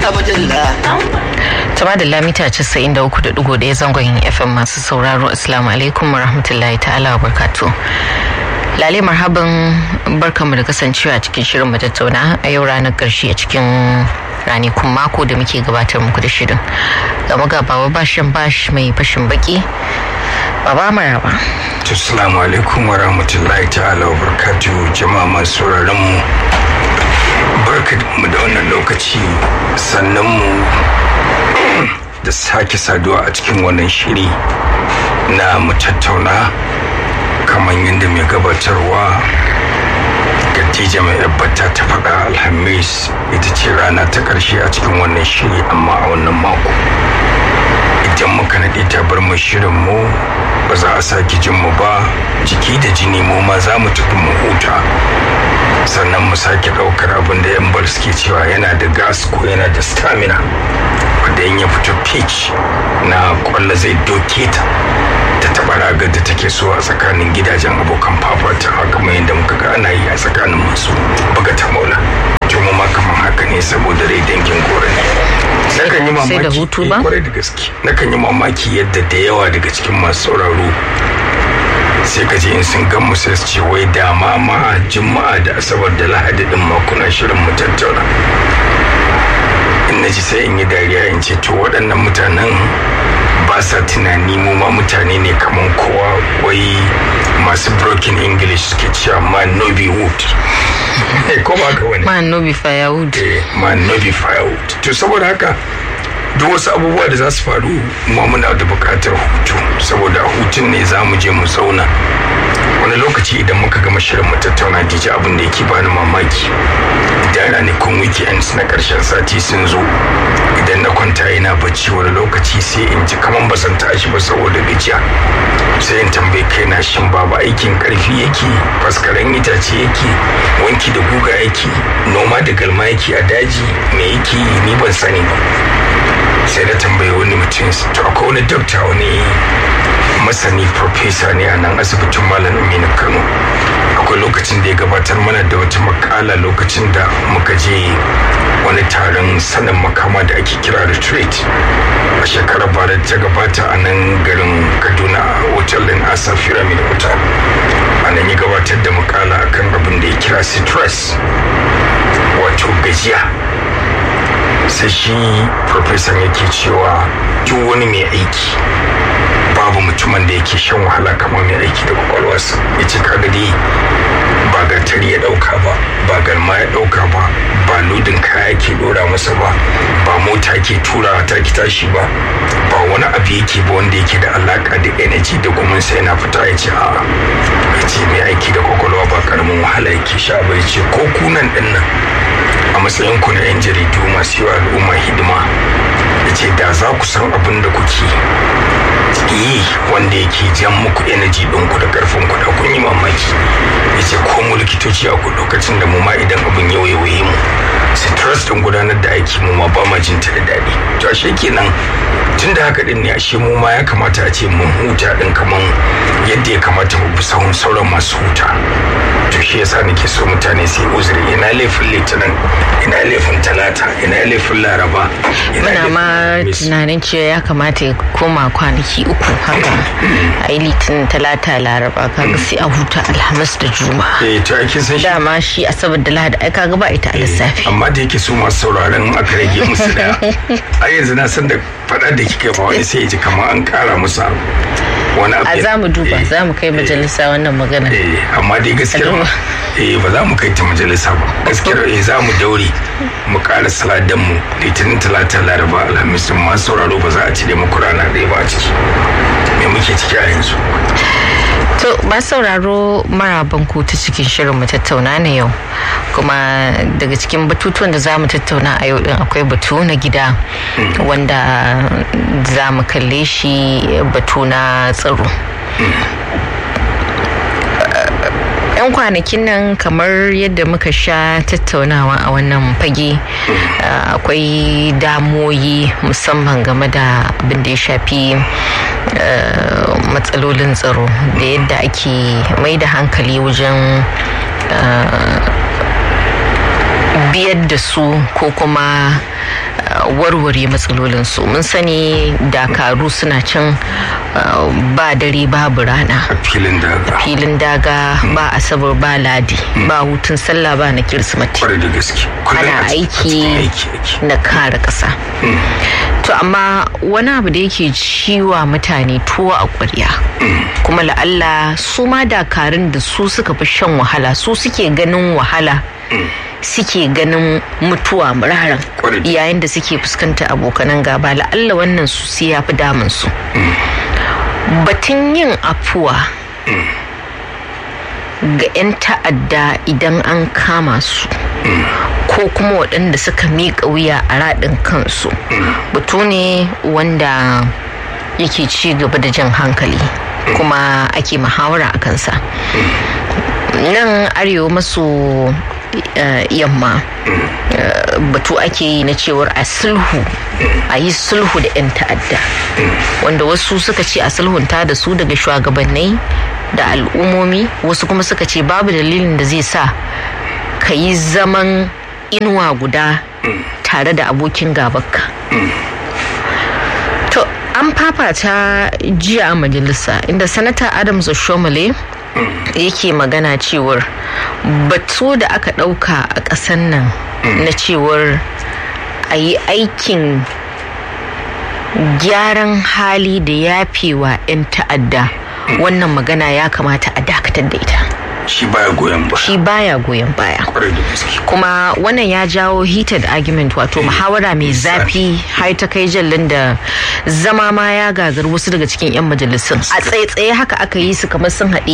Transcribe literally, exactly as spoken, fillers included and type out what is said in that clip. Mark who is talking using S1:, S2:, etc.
S1: Tama da lamita casa'in da uku da digo ɗaya zangon F M masu sauraro. Assalamu alaikum wa rahmatullahi ta'ala wa barkatu. Lale marhaban, barkanmu da kasancewa cikin shirin mu tattauna a yau ranar ƙarshe a cikin ranakun mako da muke gabatar muku da shirin. Gama ga baba bashin bash mai fashin baki. Baba marhaba.
S2: Assalamu alaikum wa rahmatullahi ta'ala wa barkatu jama'a masu sauraron mu. Barkanmu da wannan lokaci, sannan mu da sake saduwa a cikin wannan shiri na mu tattauna kamar yadda mai gabatarwa Khadija mai yabbata ta faɗa. Alhamis ita ce rana ta ƙarshe a cikin wannan shiri, amma a wannan mako idan muka naɗe ta bar mu shirin mu ba za a sake jin mu ba. Jiki da jini mu ma za mu tafi mu huta, sannan mu sake ɗaukar abin da yan bar suke cewa yana da gas ko yana da stamina, wanda in ya fito pitch na kwallo zai doke ta ta taɓa ragar da take so a tsakanin gidajen abokan fafata, kamar yadda muka ga ana yi a tsakanin masu buga ta maula. Kuma ma kamar haka ne, saboda rai dangin gore ne. Nakan yi mamaki,
S1: da hutu ba?
S2: Kwarai da gaske. Nakan yi mamaki yadda da yawa daga cikin masu sauraro sai ka ji in sun gan mu sai su ce wai da ma ma juma'a da asabar da lahadi din ma kuna shirin mu tattauna. In na ji sai in yi dariya in ce to waɗannan mutanen ba sa tunani mu ma mutane ne kaman kowa. Wai masu broken english suke cewa man no be wood. Ko ba ka wani
S1: man no be firewood.
S2: eh man no be firewood. To saboda haka duk wasu abubuwa da za su faru kuma muna da bukatar hutu, saboda hutun ne za mu je mu zauna. Wani lokaci idan muka gama shirin mu tattauna jiji abin da yake bani mamaki, idan ranakun weekends na karshen sati sun zo, idan na kwanta ina bacci wani lokaci sai in ji kaman ba san tashi ba saboda gajiya. Sai in tambaye kaina, shin babu aikin karfi yake, faskaren itace yake, wanki da guga yake, noma da galma yake a daji, me yake ni ban sani ba. Sai da tambaye wani mutum, to akwai wani dokta, wani masani professor ne a nan asibitin Malam Aminu Kano. Akwai lokacin da ya gabatar mana da wata makala lokacin da muka je wani taron sanin makama da ake kira retreat a shekarar bara ta gabata a nan garin Kaduna, a hotel din Asa Pyramid Hotel. A nan ya gabatar da makala akan abin da ya kira stress, wato gajiya. Sai shi professor yake cewa duk wani mai aiki babu mutumin da yake shan wahala kamar mai aiki da kwakwalwarsa. Ya ce kaga dai ba gatari ya dauka ba, ba galma ya dauka ba, ba lodin kaya ke dora masa ba, ba mota ke tura ta ki tashi ba, ba wani abu yake ba wanda yake da alaka da energy da kuma sai yana fita. Ya ce a'a, ya ce mai aiki da kwakwalwa ba karamin wahala yake sha ba. Ya ce ko kunan din nan a matsayin ku na yan jaridu masu yi al'umma hidima, ya ce da za ku san abin da kuke yi wanda yake jan muku energy ɗinku da ƙarfin ku da kun yi mamaki. Ya ce ko mu likitoci a ku lokacin da mu ma idan abin yau yawaye mu stress ɗin gudanar da aiki mu ma ba ma jin ta da daɗi. To ashe kenan tun da haka ɗin ne ashe mu ma ya kamata a ce mun huta ɗin kaman yadda ya kamata mu bi sahun sauran masu huta. To shi yasa nake so mutane su yi uzuri. Ina laifin litinin, ina laifin talata, ina laifin laraba.
S1: Muna ma tunanin cewa ya kamata ya koma kwanaki uku haka, a yi litinin talata laraba, kaga sai a huta alhamis da juma'a.
S2: Eh to ake san shi
S1: dama shi asabar da lahadi ai kaga ba ita a lissafi.
S2: Amma da yake su masu sauraron aka rage musu da ai yanzu na san da faɗa da kika ba wani sai ya ji kamar an ƙara musu wani abu.
S1: A za mu duba, za mu kai majalisa wannan magana.
S2: Eh amma dai gaskiya eh ba za mu kai ta majalisa ba. Gaskiya eh za mu daure mu ƙara saladan mu litinin talata laraba alhamis, masu sauraro ba za a cire muku rana ɗaya ba a ciki. Me muke ciki a yanzu?
S1: To ba sauraro maraban ku ta cikin shirin mu tattauna na yau, kuma daga cikin batutuwan da za mu tattauna a yau din akwai batu na gida wanda za mu kalle shi, batu na tsaro. yan kwanakin nan kamar yadda muka sha tattaunawa a wannan fage, akwai damoyi musamman game da abin da ya shafi matsalolin tsaro da yadda ake mai da hankali wajen biyar da su ko kuma warware matsalolinsu. Mun sani dakaru suna can ba dare babu rana
S2: filin daga
S1: filin daga ba asabar ba ladi ba hutun sallah ba na kirsimati, ana aiki na kare ƙasa. To amma wani abu da yake ciwa mutane tuwo a ƙwarya, kuma la'alla su ma dakarun da su suka fi shan wahala, su suke ganin wahala, suke ganin mutuwa muraran yayin da suke fuskanta abokanan gaba, la'alla wannan su sai ya fi damun su. Batun yin afuwa ga 'yan ta'adda idan an kama su ko kuma waɗanda suka miƙa wuya a raɗin kansu, batu ne wanda yake ci gaba da jan hankali kuma ake muhawara a kansa. Nan arewa maso Uh, yamma uh, batu ake yi na cewar a sulhu, a yi sulhu da 'yan ta'adda, wanda wasu suka ce a sulhunta da su daga shugabanni da al'ummomi, wasu kuma suka ce babu dalilin da zai sa ka yi zaman inuwa guda tare da abokin gabanka. To an fafata jiya a majalisa inda sanata Adams Oshomole yake magana cewar batu da aka ɗauka a ƙasar nan na cewar a yi aikin gyaran hali da yafewa 'yan ta'adda, wannan magana ya kamata a dakatar da ita.
S2: Shi baya goyon baya.
S1: Shi baya goyon baya. Kuma wannan ya jawo heated argument, wato muhawara mai zafi har ta kai jallin da zama ma ya gagar wasu daga cikin 'yan majalisun. A tsaye-tsaye haka aka yi su kamar sun haɗe